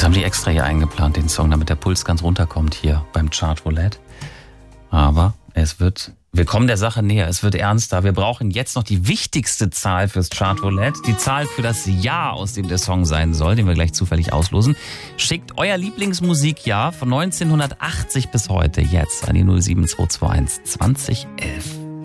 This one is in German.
Das haben die extra hier eingeplant, den Song, damit der Puls ganz runterkommt hier beim Chart Roulette. Aber wir kommen der Sache näher, es wird ernster. Wir brauchen jetzt noch die wichtigste Zahl fürs Chart Roulette, die Zahl für das Jahr, aus dem der Song sein soll, den wir gleich zufällig auslosen. Schickt euer Lieblingsmusikjahr von 1980 bis heute jetzt an die 07221 2011.